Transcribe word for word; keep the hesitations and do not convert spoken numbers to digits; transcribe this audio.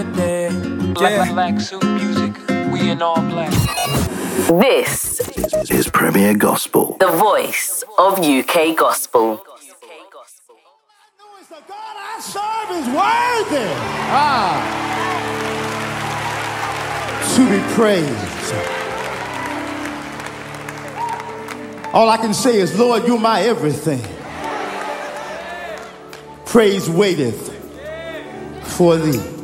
Black, black suit music, we in all black. This is Premier Gospel, the voice of U K gospel. The God I serve is worthy ah, to be praised. All I can say is, Lord, you're my everything. Praise waiteth for thee.